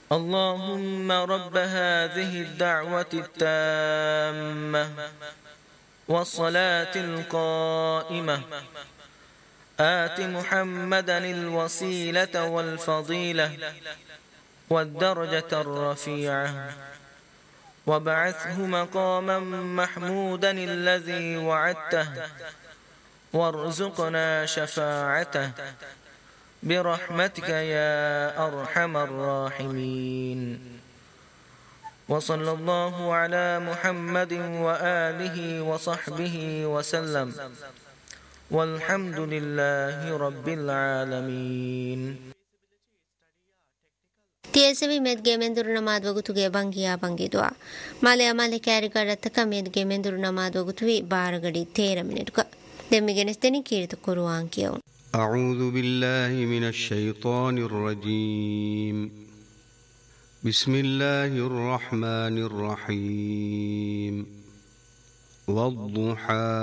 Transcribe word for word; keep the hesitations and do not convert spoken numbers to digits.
اللهم رب هذه الدعوة التامة والصلاة القائمة آت محمدا الوسيلة والفضيلة والدرجة الرفيعة وابعثه مقاما محمودا الذي وعدته وارزقنا شفاعته برحمتك يا أرحم الراحمين. وصلى الله على محمد وآله وصحبه وسلم والحمد لله رب العالمين. تيسبي مدگه مندر نماز وگتوگه بانگیا بانگی دعا مالی امالی کاری کرد تکا مدگه مندر نماز وگتوی بارگڑی تیرہ منٹ کا دمیگنس دنی کیرت قرآن کیون. أعوذ بالله من الشيطان الرجيم. بسم الله الرحمن الرحيم. والضحى